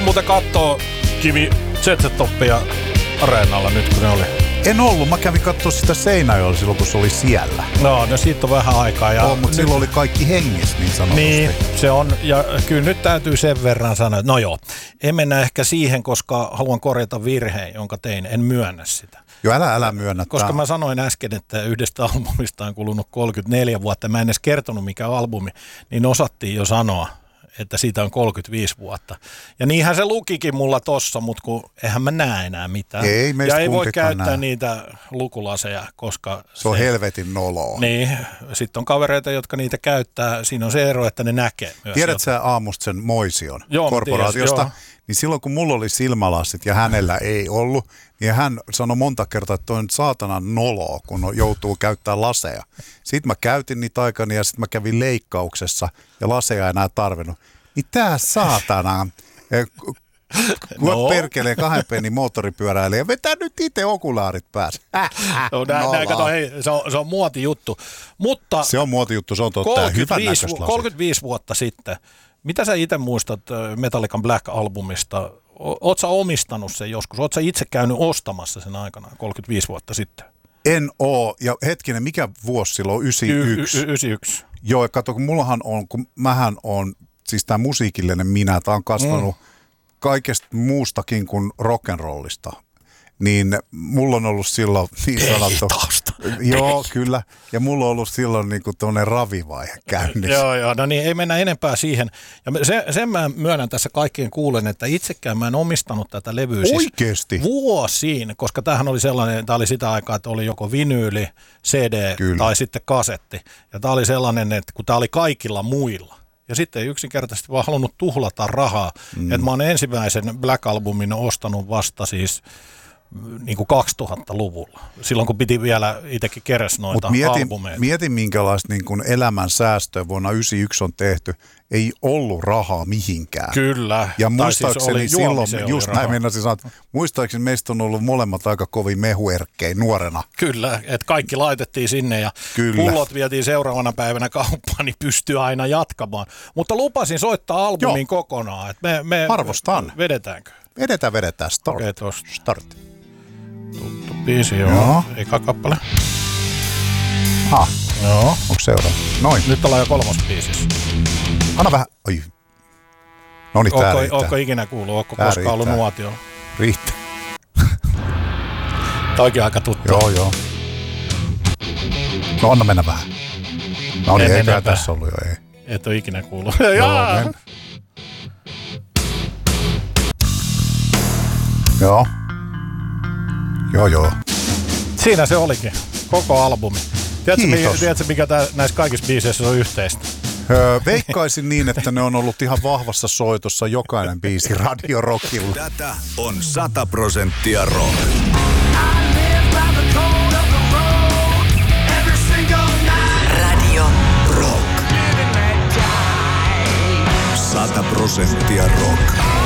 muuten kattoo Kivi ZZ-toppia Areenalla nyt, kun ne oli? En ollut. Mä kävin katsoa sitä Seinäjoella silloin, kun se oli siellä. No siitä on vähän aikaa. Mutta silloin oli kaikki hengissä, niin sanotusti. Niin, se on. Ja kyllä nyt täytyy sen verran sanoa, että no joo, en mennä ehkä siihen, koska haluan korjata virheen, jonka tein. En myönnä sitä. Joo, älä myönnä. Koska mä sanoin äsken, että yhdestä albumista on kulunut 34 vuotta. Mä en edes kertonut, mikä albumi, niin osattiin jo sanoa, että siitä on 35 vuotta. Ja niinhän se lukikin mulla tossa, mutta kun eihän mä näe enää mitään. Ja ei voi käyttää niitä lukulaseja, koska se on helvetin noloa. Niin, sitten on kavereita, jotka niitä käyttää. Siinä on se ero, että ne näkee myös. Tiedät sä aamusta sen Moision korporaatiosta? Niin silloin, kun mulla oli silmälasit ja hänellä ei ollut, niin hän sanoi monta kertaa, että toi on saatanan noloa, kun joutuu käyttämään laseja. Sitten mä käytin niitä aikana ja sitten mä kävin leikkauksessa ja laseja ei enää tarvinnut. Niin tää saatana, kun perkelee 2 pennin moottoripyöräilijä, vetää nyt itse okulaarit päässä. Se on muotijuttu. Mutta se on muotijuttu, se on totta. 35 vuotta sitten. Mitä sä itse muistat Metallican Black-albumista? Oot sä omistanut sen joskus? Oot sä itse käynyt ostamassa sen aikana 35 vuotta sitten? En oo. Ja hetkinen, mikä vuosi silloin? 91? 91. Joo, ja kato, kun mullahan on, kun mähän on, siis tää musiikillinen minä, tää on kasvanut kaikesta muustakin kuin rock'n'rollista. Niin mulla on ollut silloin niin sanottu. Joo, kyllä. Ja mulla on ollut silloin niin kuin tuonne ravivaihe käynnissä. Joo, no niin, ei mennä enempää siihen. Ja sen mä myönnän tässä kaikkien kuulen, että itsekään mä en omistanut tätä levyä. Oikeesti? Vuosiin, koska tämähän oli sellainen, tää oli sitä aikaa, että oli joko vinyyli, CD kyllä. Tai sitten kasetti. Ja tää oli sellainen, että kun tää oli kaikilla muilla. Ja sitten ei yksinkertaisesti vaan halunnut tuhlata rahaa. Että mä oon ensimmäisen Black-albumin ostanut vasta siis niin kuin 2000-luvulla, silloin kun piti vielä itsekin keräs noita albumeita. Mietin minkälaista niin kuin elämän säästöä vuonna 1991 on tehty. Ei ollut rahaa mihinkään. Kyllä. Ja muistaakseni siis silloin, just näin meinasin sanoa, että muistaakseni meistä on ollut molemmat aika kovin mehuerkkejä nuorena. Kyllä, että kaikki laitettiin sinne ja pullot vietiin seuraavana päivänä kauppaan, niin pystyy aina jatkamaan. Mutta lupasin soittaa albumin kokonaan. Että me arvostan. Vedetäänkö? Vedetään. Start. Tuttu biisi, joo. Eka kappale. Joo. Onko seuraava? Noin. Nyt ollaan jo 3. biisissä. Anna vähän. Oi. Noniin, tää riittää. Ootko ikinä kuullut? Ootko koskaan ollut nuotio? Riittää. Tää oikein aika tuttu. Joo. No anna mennä vähän. No niin, eikä tässä ollut jo, ei. Et oo ikinä kuullut. Joo. Siinä se olikin. Koko albumi. Tiedätkö mikä näissä kaikissa biiseissä on yhteistä? Veikkaisin niin, että ne on ollut ihan vahvassa soitossa jokainen biisi Radio Rockilla. Tätä on 100% rock. 100% rock.